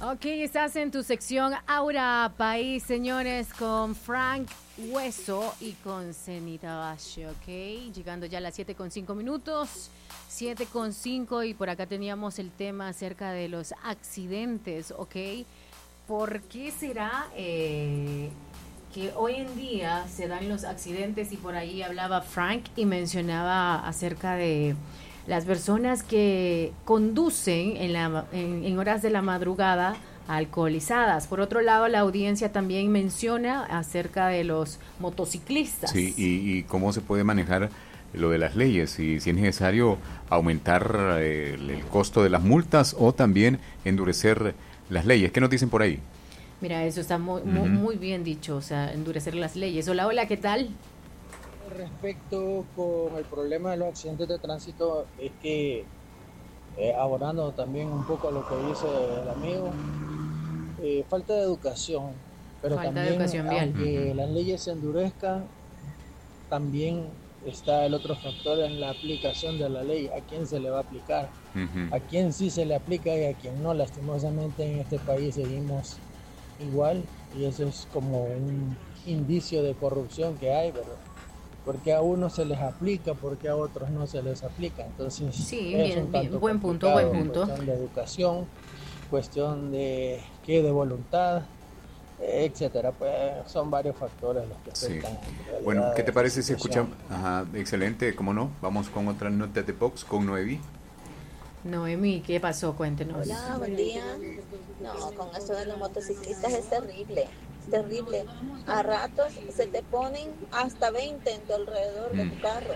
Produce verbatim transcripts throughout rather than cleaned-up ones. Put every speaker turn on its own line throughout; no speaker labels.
Ok, estás en tu sección Aura País, señores, con Frank Hueso y con Zenita Valle, ok. Llegando ya a las siete con cinco minutos, siete con cinco, y por acá teníamos el tema acerca de los accidentes, ok. ¿Por qué será eh, que hoy en día se dan los accidentes? Y por ahí hablaba Frank y mencionaba acerca de las personas que conducen en, la, en, en horas de la madrugada alcoholizadas. Por otro lado, la audiencia también menciona acerca de los motociclistas.
Sí, y, y cómo se puede manejar lo de las leyes, y si es necesario aumentar eh, el, el costo de las multas o también endurecer las leyes. ¿Qué nos dicen por ahí?
Mira, eso está muy, uh-huh. muy, muy bien dicho, o sea, endurecer las leyes. Hola, hola, ¿qué tal?
Respecto con el problema de los accidentes de tránsito, es que eh, abordando también un poco a lo que dice el amigo, eh, falta de educación, pero
falta
también
de educación vial.
Aunque uh-huh. las leyes se endurezcan, también está el otro factor en la aplicación de la ley, a quién se le va a aplicar, uh-huh. a quién sí se le aplica y a quién no. Lastimosamente en este país seguimos igual, y eso es como un indicio de corrupción que hay, ¿verdad? Porque a unos se les aplica, porque a otros no se les aplica. Entonces,
sí, es bien, un tanto bien, buen punto, buen punto.
Cuestión de educación, cuestión de qué de voluntad, etcétera. Pues son varios factores los que afectan.
Sí. Bueno, ¿qué te parece si escuchamos? Ajá, excelente, ¿cómo no? Vamos con otra nota de Vox con Noemí.
Noemí, ¿qué pasó? Cuéntenos.
Hola, buen día. No, con esto de los motociclistas es terrible. Terrible. A ratos se te ponen hasta veinte en tu alrededor de tu carro.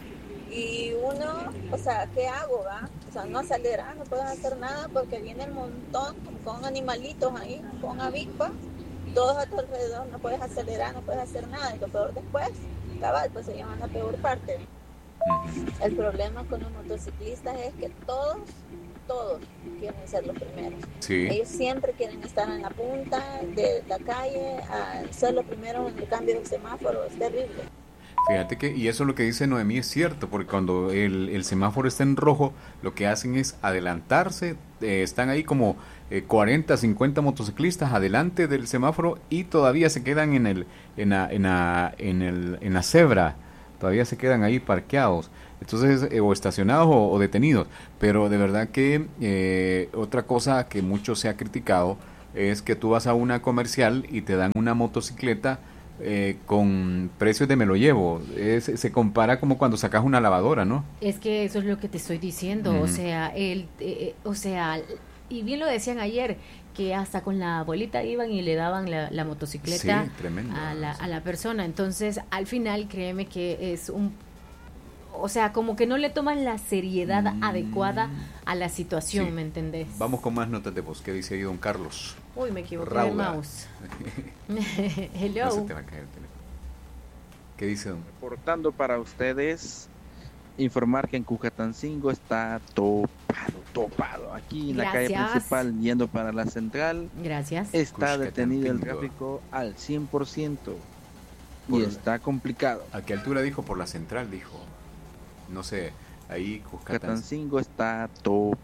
Y uno, o sea, ¿qué hago, va? O sea, no acelerar, no puedes hacer nada porque viene el montón con animalitos ahí, con avispas, todos a tu alrededor, no puedes acelerar, no puedes hacer nada. Y lo peor después, cabal, pues se llama la peor parte. El problema con los motociclistas es que todos todos quieren ser los primeros.
Sí.
Ellos siempre quieren estar en la punta de la calle, a ser los primeros en el cambio del semáforo. Es terrible.
Fíjate que, y eso lo que dice Noemí es cierto, porque cuando el, el semáforo está en rojo, lo que hacen es adelantarse, eh, están ahí como eh, cuarenta, cincuenta motociclistas adelante del semáforo y todavía se quedan en el en la, en la, en el, en la cebra, todavía se quedan ahí parqueados. Entonces, eh, o estacionados o, o detenidos. Pero de verdad que eh, otra cosa que mucho se ha criticado es que tú vas a una comercial y te dan una motocicleta eh, con precios de me lo llevo. Es, se compara como cuando sacas una lavadora, ¿no?
Es que eso es lo que te estoy diciendo. Mm. O sea, el, eh, o sea, y bien lo decían ayer, que hasta con la abuelita iban y le daban la, la motocicleta
sí, tremendo,
a, la,
sí.
a la persona. Entonces, al final, créeme que es un... O sea, como que no le toman la seriedad mm. adecuada a la situación, sí. ¿me entendés?
Vamos con más notas de voz. ¿Qué dice ahí don Carlos?
Uy, me equivoqué
Raula.
de mouse. Hello.
No se te va a caer el teléfono. ¿Qué dice don?
Reportando para ustedes, informar que en Cucatancingo está topado, topado. Aquí en
Gracias.
la calle principal, yendo para la central.
Gracias.
Está detenido el tráfico al cien por ciento.
Por,
y está complicado.
¿A qué altura dijo? Por la central, dijo. No sé, ahí
Cucatancingo está topado.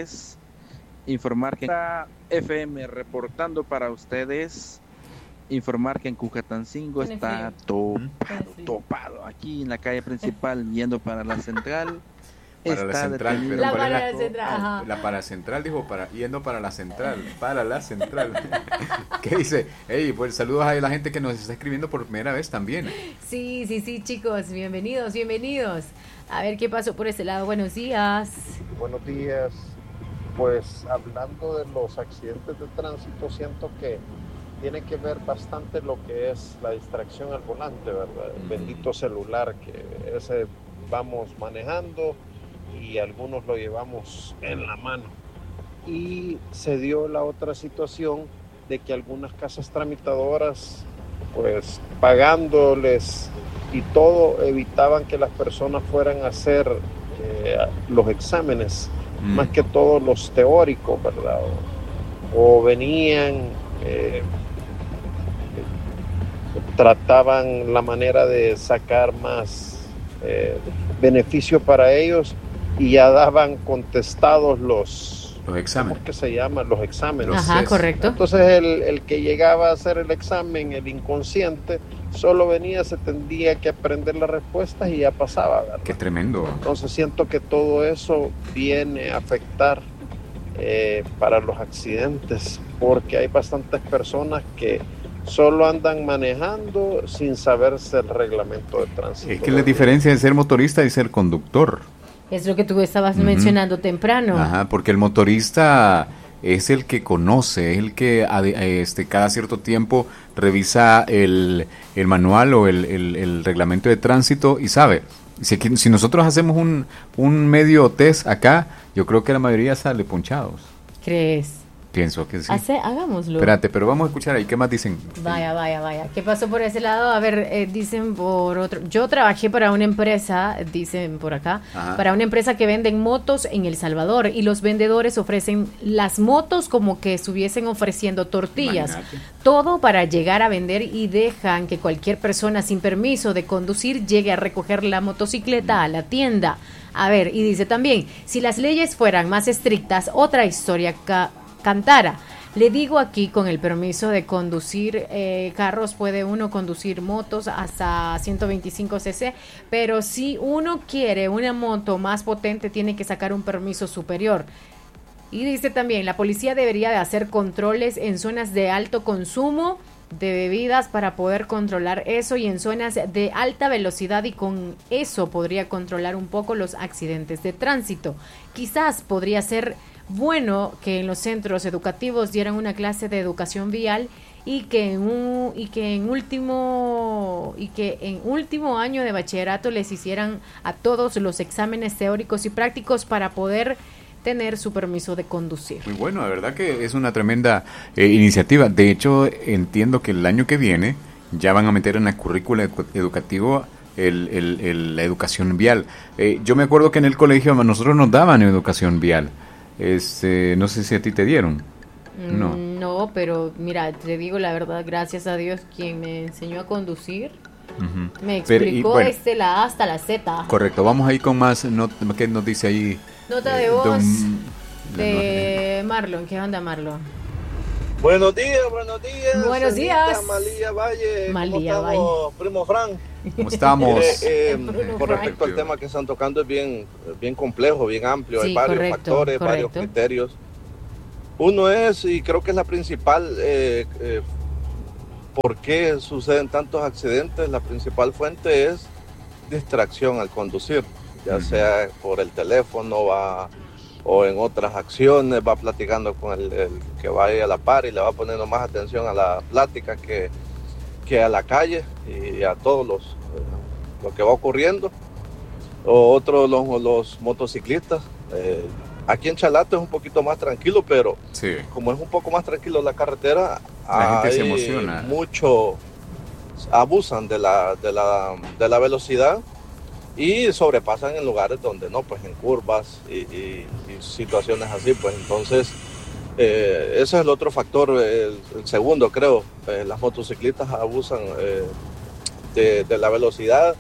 Informar que está F M reportando para ustedes. Informar que en Cucatancingo está topado, topado. Aquí en la calle principal, yendo para la central.
Para la central, pero
la
para,
para
la,
la central, ajá.
La para central dijo para yendo para la central, para la central. ¿Qué dice? Hey, pues saludos a la gente que nos está escribiendo por primera vez también.
Sí, sí, sí, chicos, bienvenidos, bienvenidos. A ver qué pasó por este lado. Buenos días.
Buenos días. Pues hablando de los accidentes de tránsito, siento que tiene que ver bastante lo que es la distracción al volante, ¿verdad? El bendito celular, que ese vamos manejando y algunos lo llevamos en la mano. Y se dio la otra situación de que algunas casas tramitadoras, pues pagándoles y todo, evitaban que las personas fueran a hacer eh, los exámenes, mm. más que todos los teóricos, ¿verdad? O, o venían, eh, trataban la manera de sacar más eh, beneficio para ellos y ya daban contestados los,
Los exámenes.
¿Cómo es que se llaman? Los exámenes.
Ajá, correcto.
Entonces el, el que llegaba a hacer el examen, el inconsciente, solo venía, se tendría que aprender las respuestas y ya pasaba, ¿verdad?
Qué tremendo.
Entonces siento que todo eso viene a afectar eh, para los accidentes, porque hay bastantes personas que solo andan manejando sin saberse el reglamento de tránsito.
Es que la diferencia de ser motorista y ser conductor.
Es lo que tú estabas uh-huh. mencionando temprano.
Ajá, porque el motorista es el que conoce, es el que este, cada cierto tiempo revisa el, el manual o el, el, el reglamento de tránsito y sabe. Si, si nosotros hacemos un, un medio test acá, yo creo que la mayoría sale ponchados.
¿Crees?
Pienso que sí.
Hace, hagámoslo.
Espérate, pero vamos a escuchar ahí. ¿Qué más dicen?
Vaya, vaya, vaya. ¿Qué pasó por ese lado? A ver, eh, dicen por otro... Yo trabajé para una empresa, dicen por acá, Ajá. para una empresa que venden motos en El Salvador y los vendedores ofrecen las motos como que estuviesen ofreciendo tortillas. Imagínate. Todo para llegar a vender y dejan que cualquier persona sin permiso de conducir llegue a recoger la motocicleta a la tienda. A ver, y dice también, si las leyes fueran más estrictas, otra historia ca- cantara. Le digo aquí, con el permiso de conducir eh, carros, puede uno conducir motos hasta ciento veinticinco cc, pero si uno quiere una moto más potente, tiene que sacar un permiso superior. Y dice también, la policía debería de hacer controles en zonas de alto consumo de bebidas para poder controlar eso y en zonas de alta velocidad, y con eso podría controlar un poco los accidentes de tránsito. Quizás podría ser bueno que en los centros educativos dieran una clase de educación vial y que en un, y que en último y que en último año de bachillerato les hicieran a todos los exámenes teóricos y prácticos para poder tener su permiso de conducir.
Muy bueno, la verdad que es una tremenda eh, iniciativa. De hecho, entiendo que el año que viene ya van a meter en la currícula edu- educativo el, el, el, la educación vial. Eh, yo me acuerdo que en el colegio a nosotros nos daban educación vial. Este, no sé si a ti te dieron. No.
No, pero mira, te digo la verdad, gracias a Dios, quien me enseñó a conducir uh-huh. me explicó pero, y, bueno, este, la A hasta la Z.
Correcto, vamos ahí con más. Not, ¿Qué nos dice ahí?
Nota de eh, voz don, de Marlon. ¿Qué onda, Marlon?
Buenos días, buenos días.
Buenos días.
Malía Valle.
Malía
¿Cómo
Valle.
estamos, primo Fran?
¿Cómo estamos?
Mire, eh, con respecto al tema que están tocando, es bien, bien complejo, bien amplio.
Sí,
hay varios
correcto,
factores,
correcto.
varios criterios. Uno es, y creo que es la principal, eh, eh, ¿por qué suceden tantos accidentes? La principal fuente es distracción al conducir, ya uh-huh. sea por el teléfono va, o en otras acciones, va platicando con el, el que va ahí a la par y le va poniendo más atención a la plática que, que a la calle y a todos los eh, lo que va ocurriendo. O otros los, los motociclistas. Eh, aquí en Chalato es un poquito más tranquilo, pero
sí.
como es un poco más tranquilo la carretera,
la
hay
gente se emociona.
mucho, abusan de la, de la, de la velocidad y sobrepasan en lugares donde no, pues en curvas y, y, y situaciones así, pues entonces eh, ese es el otro factor, el, el segundo creo, eh, las motociclistas abusan eh, de, de la velocidad,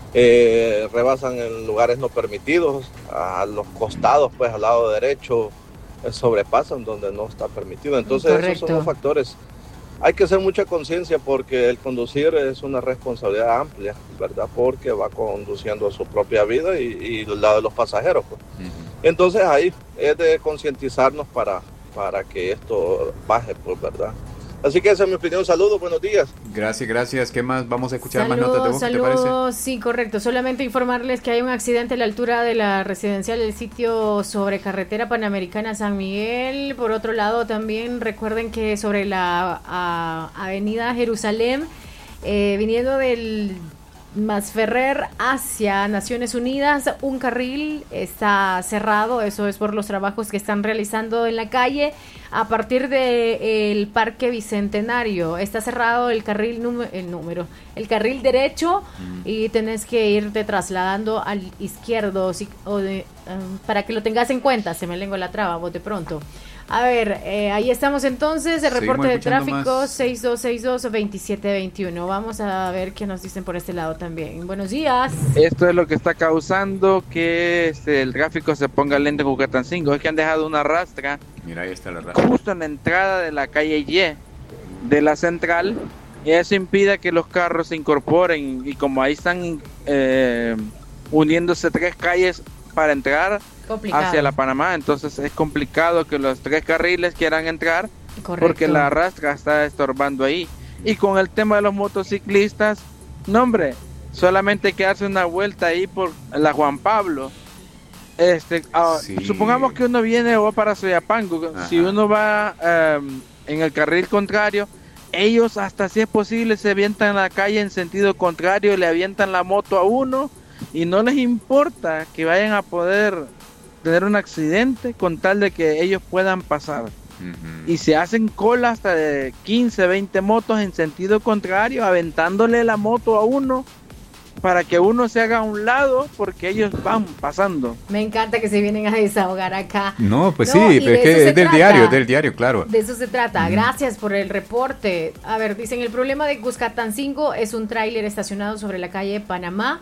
eh, rebasan en lugares no permitidos, a los costados, pues al lado derecho, eh, sobrepasan donde no está permitido, entonces Correcto. Esos son los factores. Hay que hacer mucha conciencia porque el conducir es una responsabilidad amplia, ¿verdad? Porque va conduciendo su propia vida y, y la de los pasajeros. Pues. Uh-huh. Entonces ahí es de concientizarnos para, para que esto baje, pues, ¿verdad? Así que esa es mi opinión. Saludos, buenos días.
Gracias, gracias. ¿Qué más? Vamos a escuchar
saludos,
más notas de voz, ¿qué te parece?
Saludos, sí, correcto. Solamente informarles que hay un accidente a la altura de la residencial del sitio sobre carretera Panamericana San Miguel. Por otro lado, también recuerden que sobre la a, avenida Jerusalén, eh, viniendo del Masferrer hacia Naciones Unidas, un carril está cerrado. Eso es por los trabajos que están realizando en la calle. a partir de el Parque Bicentenario. Está cerrado el carril número, el número, el carril derecho mm. y tenés que irte trasladando al izquierdo si, o de, um, para que lo tengas en cuenta. Se me lengua la traba, vos de pronto. A ver, eh, ahí estamos entonces, el reporte de tráfico seis dos seis dos, dos siete dos uno. Vamos a ver qué nos dicen por este lado también. Buenos días.
Esto es lo que está causando que este, el tráfico se ponga lento en Cucatancingo. Es que han dejado una rastra.
Mira, ahí está la rastra.
Justo en la entrada de la calle Y de la central. Y eso impide que los carros se incorporen. Y como ahí están eh, uniéndose tres calles para entrar complicado. Hacia la Panamá, entonces es complicado que los tres carriles quieran entrar. Correcto. Porque la rastra está estorbando ahí. Y con el tema de los motociclistas, no hombre, solamente hay que darse una vuelta ahí por la Juan Pablo. Este, uh, sí. Supongamos que uno viene o va para Soyapango. Ajá. Si uno va um, en el carril contrario, ellos hasta si es posible se avientan a la calle en sentido contrario, le avientan la moto a uno y no les importa que vayan a poder tener un accidente con tal de que ellos puedan pasar. Uh-huh. Y se hacen cola hasta de quince, veinte motos en sentido contrario, aventándole la moto a uno para que uno se haga a un lado porque ellos van pasando.
Me encanta que se vienen a desahogar acá.
No, pues no, sí, pero es que es del trata. diario, es del diario, claro.
De eso se trata. Uh-huh. Gracias por el reporte. A ver, dicen, el problema de Cuscatancingo es un tráiler estacionado sobre la calle Panamá.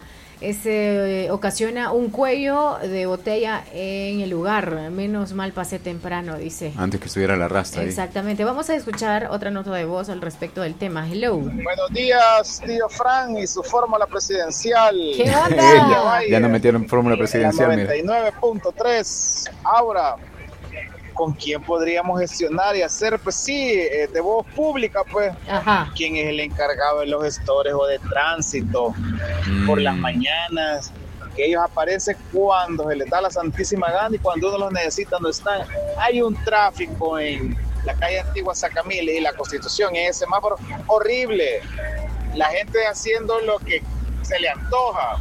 Ese eh, ocasiona un cuello de botella en el lugar. Menos mal pasé temprano, dice.
Antes que estuviera la rastra.
Exactamente. Ahí. Vamos a escuchar otra nota de voz al respecto del tema. Hello.
Buenos días, tío Fran y su fórmula presidencial.
¿Qué onda?
ya, ya no metieron fórmula presidencial.
noventa y nueve punto tres. Ahora, ¿con quién podríamos gestionar y hacer, pues sí, eh, de voz pública, pues? Ajá. ¿Quién es el encargado de los gestores o de tránsito mm. por las mañanas? Que ellos aparecen cuando se les da la santísima gana y cuando uno los necesita no están. Hay un tráfico en la calle Antigua Sacamil y la Constitución, en ese semáforo horrible. La gente haciendo lo que se le antoja.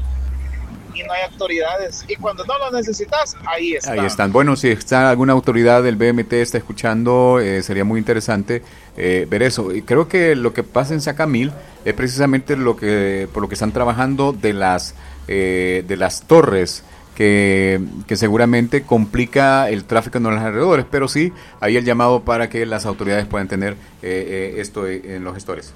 Y no hay autoridades, y cuando no lo necesitas, ahí están.
Ahí están. Bueno, si está alguna autoridad del B M T está escuchando, eh, sería muy interesante eh, ver eso. Y creo que lo que pasa en Sacamil es precisamente lo que por lo que están trabajando de las eh, de las torres que, que seguramente complica el tráfico en los alrededores, pero sí hay el llamado para que las autoridades puedan tener eh, eh, esto en los gestores.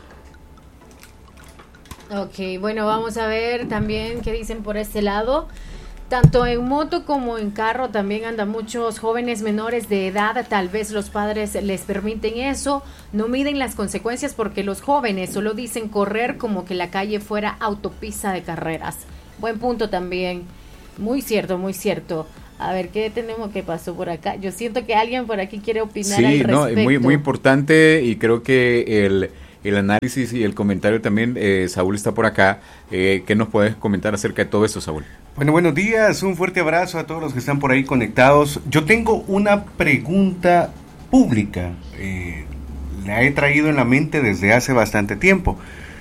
Ok, bueno, vamos a ver también qué dicen por este lado. Tanto en moto como en carro también andan muchos jóvenes menores de edad. Tal vez los padres les permiten eso, no miden las consecuencias porque los jóvenes solo dicen correr como que la calle fuera autopista de carreras. Buen punto también. Muy cierto, muy cierto. A ver, ¿qué tenemos que pasó por acá? Yo siento que alguien por aquí quiere opinar
sí,
al respecto.
Sí, no, muy, muy importante y creo que el... el análisis y el comentario también, eh, Saúl está por acá. Eh, ¿Qué nos puedes comentar acerca de todo esto, Saúl?
Bueno, buenos días, un fuerte abrazo a todos los que están por ahí conectados. Yo tengo una pregunta pública, eh, la he traído en la mente desde hace bastante tiempo.